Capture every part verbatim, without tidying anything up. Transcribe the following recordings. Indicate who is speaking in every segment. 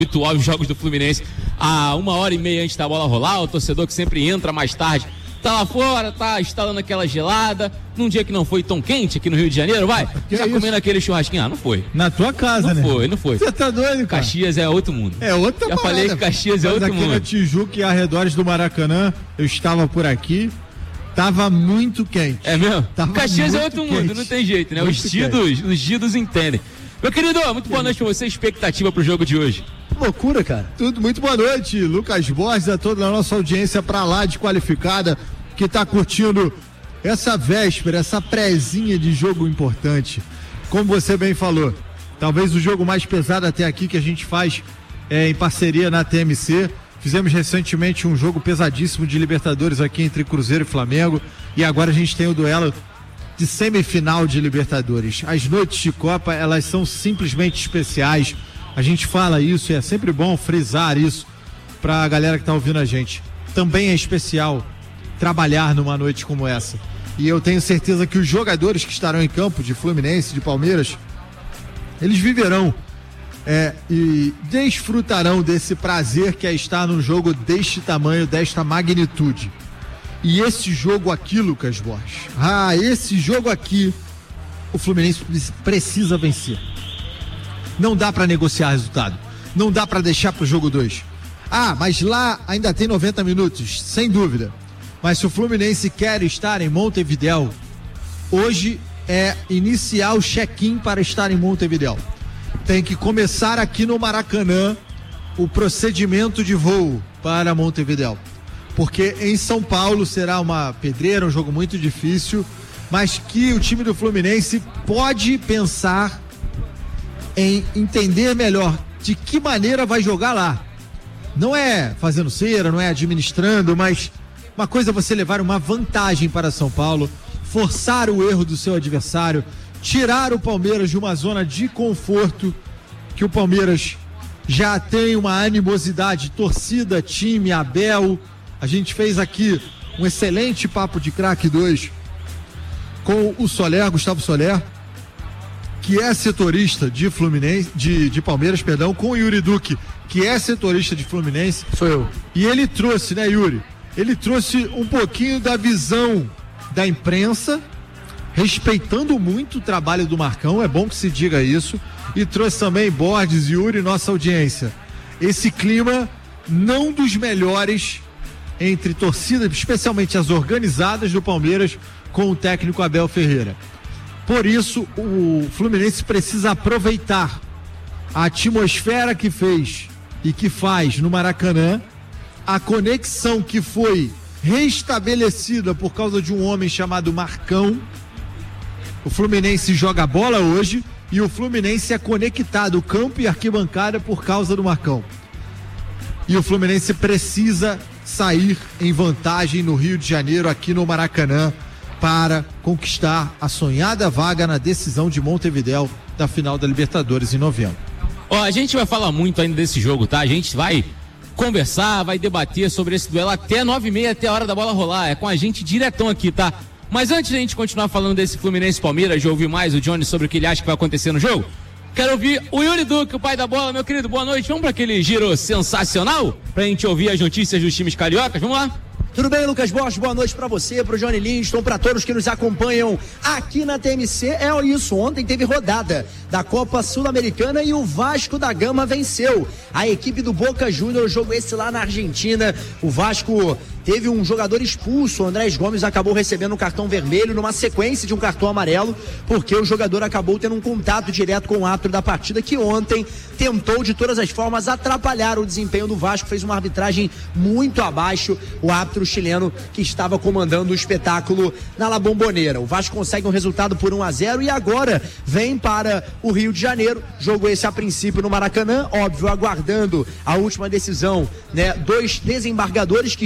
Speaker 1: habitual os jogos do Fluminense a uma hora e meia antes da bola rolar, o torcedor que sempre entra mais tarde tá lá fora, tá instalando aquela gelada, num dia que não foi tão quente aqui no Rio de Janeiro, vai,
Speaker 2: que
Speaker 1: já
Speaker 2: é
Speaker 1: comendo aquele churrasquinho, ah, não foi.
Speaker 2: Na tua casa,
Speaker 1: não
Speaker 2: né?
Speaker 1: Não foi, não foi.
Speaker 2: Você tá doido, cara?
Speaker 1: Caxias é outro mundo.
Speaker 2: É outra
Speaker 1: Já
Speaker 2: parada.
Speaker 1: falei que Caxias é
Speaker 2: Mas
Speaker 1: outro
Speaker 2: aqui
Speaker 1: mundo.
Speaker 2: na Tijuca e arredores do Maracanã, eu estava por aqui, tava muito quente.
Speaker 1: É mesmo?
Speaker 2: Tava
Speaker 1: Caxias é
Speaker 2: muito
Speaker 1: outro
Speaker 2: quente.
Speaker 1: mundo, não tem jeito, né?
Speaker 2: Muito
Speaker 1: Os didos, os didos entendem. Meu querido, muito boa noite pra você, expectativa pro jogo de hoje.
Speaker 3: Loucura, cara.
Speaker 2: Tudo, muito boa noite, Lucas Borges, a toda a nossa audiência pra lá de qualificada, que tá curtindo essa véspera, essa prézinha de jogo importante. Como você bem falou, talvez o jogo mais pesado até aqui que a gente faz é, em parceria na T M C. Fizemos recentemente um jogo pesadíssimo de Libertadores aqui entre Cruzeiro e Flamengo, e agora a gente tem o duelo de semifinal de Libertadores. As noites de Copa, elas são simplesmente especiais. A gente fala isso e é sempre bom frisar isso pra galera que tá ouvindo a gente. Também é especial trabalhar numa noite como essa. E eu tenho certeza que os jogadores que estarão em campo, de Fluminense, de Palmeiras, eles viverão é, e desfrutarão desse prazer que é estar num jogo deste tamanho, desta magnitude. E esse jogo aqui, Lucas Borges, ah, esse jogo aqui, o Fluminense precisa vencer. Não dá para negociar resultado. Não dá para deixar pro jogo dois. Ah, mas lá ainda tem noventa minutos, sem dúvida. Mas se o Fluminense quer estar em Montevidéu, hoje é iniciar o check-in para estar em Montevidéu. Tem que começar aqui no Maracanã o procedimento de voo para Montevidéu. Porque em São Paulo será uma pedreira, um jogo muito difícil, mas que o time do Fluminense pode pensar em entender melhor de que maneira vai jogar lá. Não é fazendo cera, não é administrando, mas uma coisa é você levar uma vantagem para São Paulo, forçar o erro do seu adversário, tirar o Palmeiras de uma zona de conforto, que o Palmeiras já tem uma animosidade, torcida, time, Abel. A gente fez aqui um excelente papo de craque dois com o Soler, Gustavo Soler, que é setorista de Fluminense, de, de Palmeiras, perdão, com o Yuri Duque, que é setorista de Fluminense.
Speaker 3: Sou eu.
Speaker 2: E ele trouxe, né, Yuri? Ele trouxe um pouquinho da visão da imprensa, respeitando muito o trabalho do Marcão, é bom que se diga isso, e trouxe também, Borges e Yuri, nossa audiência, esse clima não dos melhores entre torcidas, especialmente as organizadas do Palmeiras, com o técnico Abel Ferreira. Por isso, o Fluminense precisa aproveitar a atmosfera que fez e que faz no Maracanã, a conexão que foi restabelecida por causa de um homem chamado Marcão. O Fluminense joga bola hoje e o Fluminense é conectado, campo e arquibancada, por causa do Marcão. E o Fluminense precisa sair em vantagem no Rio de Janeiro, aqui no Maracanã, para conquistar a sonhada vaga na decisão de Montevidéu da final da Libertadores em novembro.
Speaker 1: Ó, a gente vai falar muito ainda desse jogo, tá? A gente vai conversar, vai debater sobre esse duelo até nove e meia, até a hora da bola rolar. É com a gente diretão aqui, tá? Mas antes de a gente continuar falando desse Fluminense Palmeiras, de ouvir mais o Johnny sobre o que ele acha que vai acontecer no jogo, quero ouvir o Yuri Duque, o pai da bola. Meu querido, boa noite. Vamos para aquele giro sensacional? Pra gente ouvir as notícias dos times cariocas? Vamos lá?
Speaker 3: Tudo bem, Lucas Borges? Boa noite pra você, pro Johnny Linston, pra todos que nos acompanham aqui na T M C. É isso, ontem teve rodada da Copa Sul-Americana e o Vasco da Gama venceu a equipe do Boca Juniors, jogo esse lá na Argentina. O Vasco teve um jogador expulso, o Andrés Gomes acabou recebendo um cartão vermelho numa sequência de um cartão amarelo, porque o jogador acabou tendo um contato direto com o árbitro da partida, que ontem tentou de todas as formas atrapalhar o desempenho do Vasco, fez uma arbitragem muito abaixo, o árbitro chileno que estava comandando o espetáculo na La Bombonera. O Vasco consegue um resultado por um a zero e agora vem para o Rio de Janeiro, jogo esse a princípio no Maracanã, óbvio, aguardando a última decisão, né, dois desembargadores que estão envolvidos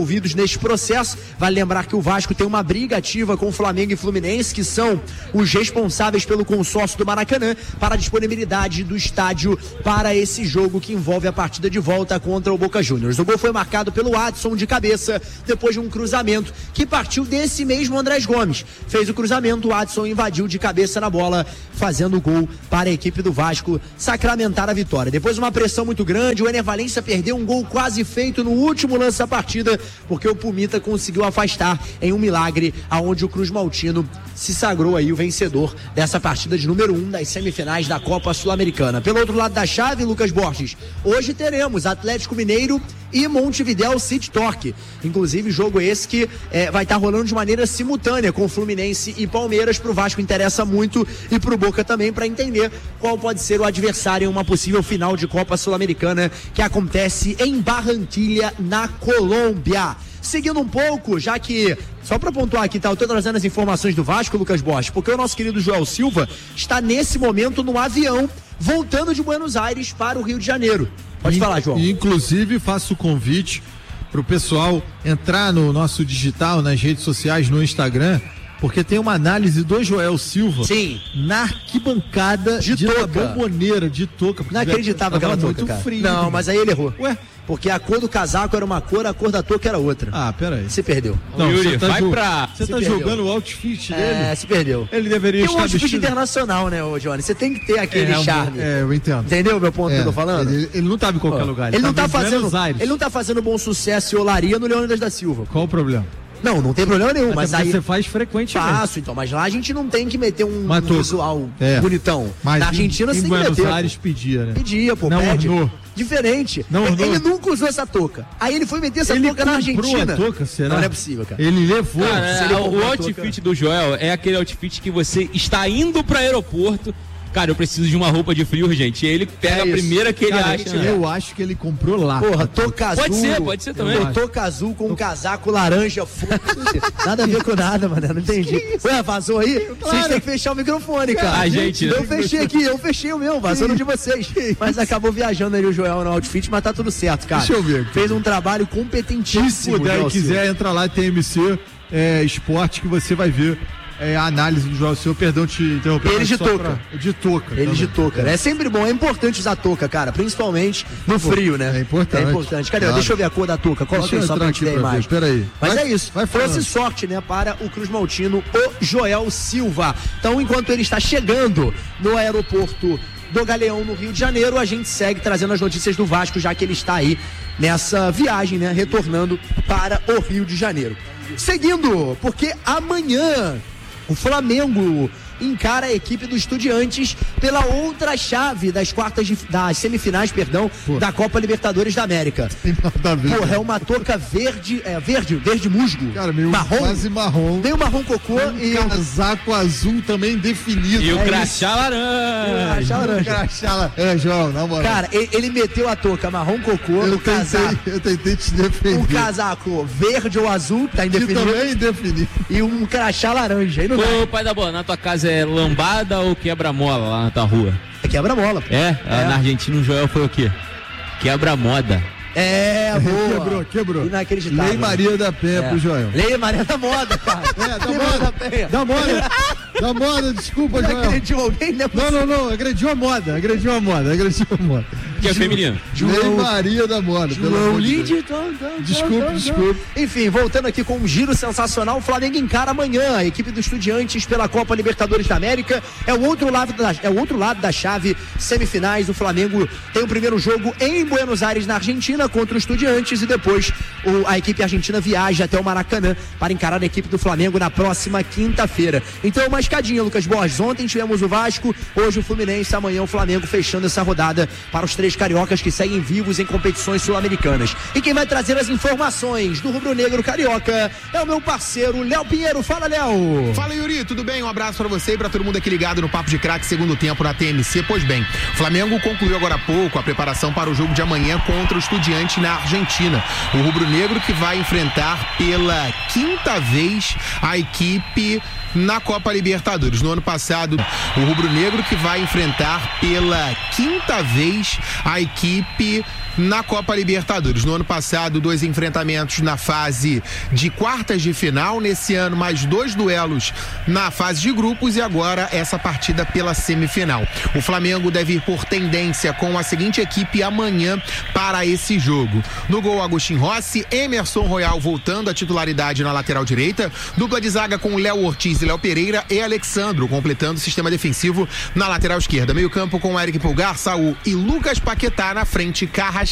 Speaker 3: envolvidos neste processo. Vale lembrar que o Vasco tem uma briga ativa com o Flamengo e Fluminense, que são os responsáveis pelo consórcio do Maracanã para a disponibilidade do estádio para esse jogo que envolve a partida de volta contra o Boca Juniors. O gol foi marcado pelo Adson de cabeça, depois de um cruzamento que partiu desse mesmo Andrés Gomes. Fez o cruzamento, o Adson invadiu de cabeça na bola, fazendo o gol para a equipe do Vasco sacramentar a vitória. Depois uma pressão muito grande, o Ener Valencia perdeu um gol quase feito no último lance da partida, porque o Pumita conseguiu afastar em um milagre, aonde o Cruz Maltino se sagrou aí o vencedor dessa partida de número um das semifinais da Copa Sul-Americana. Pelo outro lado da chave, Lucas Borges, hoje teremos Atlético Mineiro e Montevidéu City Torque. Inclusive, jogo esse que é, vai estar tá rolando de maneira simultânea com Fluminense e Palmeiras. Pro Vasco interessa muito e pro Boca também, para entender qual pode ser o adversário em uma possível final de Copa Sul-Americana que acontece em Barranquilha, na Colômbia. Seguindo um pouco, já que, só para pontuar aqui, tá, eu tô trazendo as informações do Vasco, Lucas Borges, porque o nosso querido Joel Silva está nesse momento no avião, voltando de Buenos Aires para o Rio de Janeiro. Pode
Speaker 2: In,
Speaker 3: falar, João.
Speaker 2: Inclusive, faço o convite para o pessoal entrar no nosso digital, nas redes sociais, no Instagram, porque tem uma análise do Joel Silva.
Speaker 3: Sim.
Speaker 2: Na arquibancada de, de touca. Bomboneira, de touca.
Speaker 3: Inacreditável aquela touca, muito cara. Frio. Não, mas aí ele errou. Ué? Porque a cor do casaco era uma cor, a cor da touca era outra.
Speaker 2: Ah, peraí.
Speaker 3: Se perdeu.
Speaker 1: Não, Yuri, você tá
Speaker 2: vai
Speaker 1: jo- pra...
Speaker 2: Você tá
Speaker 3: perdeu.
Speaker 2: jogando o outfit dele?
Speaker 3: É, se perdeu.
Speaker 2: Ele deveria
Speaker 3: tem um
Speaker 2: estar
Speaker 3: outfit
Speaker 2: vestido...
Speaker 3: internacional, né, ô Johnny? Você tem que ter aquele
Speaker 2: é,
Speaker 3: charme.
Speaker 2: É, eu entendo.
Speaker 3: Entendeu o meu ponto
Speaker 2: é,
Speaker 3: que eu tô falando?
Speaker 2: Ele, ele não tava em qualquer Pô, lugar.
Speaker 3: Ele, ele não tá fazendo.
Speaker 2: Aires.
Speaker 3: Ele não tá fazendo bom sucesso e olaria no Leônidas da Silva.
Speaker 2: Qual o problema?
Speaker 3: Não, não tem problema nenhum,
Speaker 2: mas,
Speaker 3: mas aí
Speaker 2: você faz frequentemente.
Speaker 3: Faço, então, mas lá a gente não tem que meter um
Speaker 2: mas tô...
Speaker 3: visual
Speaker 2: é.
Speaker 3: bonitão.
Speaker 2: Mas
Speaker 3: na Argentina
Speaker 2: em,
Speaker 3: você
Speaker 2: em
Speaker 3: tem que
Speaker 2: Buenos
Speaker 3: meter.
Speaker 2: Aires pedia, né?
Speaker 3: Pedia, pô,
Speaker 2: não
Speaker 3: pede.
Speaker 2: Ornou.
Speaker 3: Diferente.
Speaker 2: Não
Speaker 3: ele,
Speaker 2: ornou.
Speaker 3: ele nunca usou essa touca. Aí ele foi meter essa
Speaker 2: ele
Speaker 3: touca na Argentina.
Speaker 2: A touca, será?
Speaker 3: Não, não é possível, cara.
Speaker 2: Ele levou.
Speaker 1: Cara, é,
Speaker 3: ele
Speaker 1: o outfit do Joel é aquele outfit que você está indo para aeroporto. Cara, eu preciso de uma roupa de frio, gente. E ele pega é a primeira que ele
Speaker 2: cara,
Speaker 1: acha.
Speaker 2: Eu né? acho que ele comprou lá.
Speaker 3: Porra, touca azul.
Speaker 1: Pode ser, pode ser também.
Speaker 3: Touca azul com um casaco laranja. Nada a ver com nada, mano. Não entendi. Ué, vazou aí? Claro. Vocês têm que fechar o microfone, cara.
Speaker 1: A gente,
Speaker 3: Eu
Speaker 1: né?
Speaker 3: fechei aqui, eu fechei o meu, vazou no de vocês. Mas acabou viajando aí o Joel no outfit, mas tá tudo certo, cara.
Speaker 2: Deixa eu ver.
Speaker 3: Fez um trabalho competentíssimo.
Speaker 2: Se puder e quiser, entra lá, tem M C é, Esporte, que você vai ver. É a análise do Joel Silva, perdão te interromper.
Speaker 3: Ele de touca.
Speaker 2: Pra... De touca.
Speaker 3: Ele de touca. É. é sempre bom, é importante usar touca, cara. Principalmente no frio, né?
Speaker 2: É importante.
Speaker 3: É importante. Cadê? Claro. Deixa eu ver a cor da touca. Coloca aí só pra gente ver a imagem.
Speaker 2: Espera aí.
Speaker 3: Mas
Speaker 2: vai,
Speaker 3: é isso. Vai Trouxe sorte, né, para o Cruz Maltino, o Joel Silva. Então, enquanto ele está chegando no aeroporto do Galeão, no Rio de Janeiro, a gente segue trazendo as notícias do Vasco, já que ele está aí nessa viagem, né, retornando para o Rio de Janeiro. Seguindo, porque amanhã o Flamengo encara a equipe do Estudiantes pela outra chave das quartas de, das semifinais, perdão, Pô. da Copa Libertadores da América. Porra, é uma touca verde, é verde, verde musgo.
Speaker 2: Cara, meio
Speaker 3: marrom,
Speaker 2: quase marrom.
Speaker 3: Meio marrom cocô
Speaker 2: um
Speaker 3: e
Speaker 2: casaco azul também definido.
Speaker 1: E o
Speaker 3: é
Speaker 1: crachá laranja.
Speaker 3: Crachá laranja.
Speaker 2: Crachá laranja. É, João, na moral.
Speaker 3: Cara, ele, ele meteu a touca marrom cocô
Speaker 2: eu
Speaker 3: no
Speaker 2: tentei,
Speaker 3: casaco.
Speaker 2: Eu tentei te defender.
Speaker 3: Um casaco verde ou azul, tá indefinido.
Speaker 2: Que também é indefinido.
Speaker 3: E um crachá laranja. Aí não
Speaker 1: Ô,
Speaker 3: dá.
Speaker 1: pai da bola, na tua casa é lambada ou quebra-mola lá na tua rua?
Speaker 3: É quebra-mola, pô.
Speaker 1: É? é? Na Argentina o Joel foi o quê? Quebra-moda.
Speaker 3: É, boa.
Speaker 2: Quebrou, quebrou.
Speaker 3: Inacreditável.
Speaker 2: Lei Maria da Penha é. pro Joel.
Speaker 3: Lei Maria da Moda, cara.
Speaker 2: É, da
Speaker 3: Lei
Speaker 2: moda.
Speaker 3: Da Penha.
Speaker 2: Da moda. Da moda, desculpa,
Speaker 3: Você
Speaker 2: Joel.
Speaker 3: agrediu alguém? Não,
Speaker 2: não, não, não, agrediu a moda, agrediu a moda, agrediu a moda.
Speaker 1: Que é feminino.
Speaker 2: Lei Maria da Moda.
Speaker 3: João Lid.
Speaker 2: Desculpe, desculpe.
Speaker 3: Enfim, voltando aqui com um giro sensacional, o Flamengo encara amanhã a equipe do Estudiantes pela Copa Libertadores da América. É o outro lado da, é o outro lado da chave, semifinais. O Flamengo tem o primeiro jogo em Buenos Aires, na Argentina, contra o Estudiantes, e depois o, a equipe argentina viaja até o Maracanã para encarar a equipe do Flamengo na próxima quinta-feira. Então, uma escadinha, Lucas Borges. Ontem tivemos o Vasco, hoje o Fluminense, amanhã o Flamengo, fechando essa rodada para os três cariocas que seguem vivos em competições sul-americanas. E quem vai trazer as informações do rubro-negro carioca é o meu parceiro Léo Pinheiro. Fala, Léo!
Speaker 4: Fala, Yuri, tudo bem? Um abraço pra você e pra todo mundo aqui ligado no Papo de Craque, segundo tempo na T M C. Pois bem, o Flamengo concluiu agora há pouco a preparação para o jogo de amanhã contra o Estudiante na Argentina. O rubro-negro que vai enfrentar pela quinta vez a equipe na Copa Libertadores. No ano passado, o rubro-negro que vai enfrentar pela quinta vez a equipe na Copa Libertadores. No ano passado, dois enfrentamentos na fase de quartas de final, nesse ano mais dois duelos na fase de grupos e agora essa partida pela semifinal. O Flamengo deve ir por tendência com a seguinte equipe amanhã para esse jogo. No gol, Agustin Rossi, Emerson Royal voltando à titularidade na lateral direita, dupla de zaga com Léo Ortiz e Léo Pereira e Alexandro, completando o sistema defensivo na lateral esquerda. Meio campo com Eric Pulgar, Saul e Lucas Paquetá, na frente Carrasco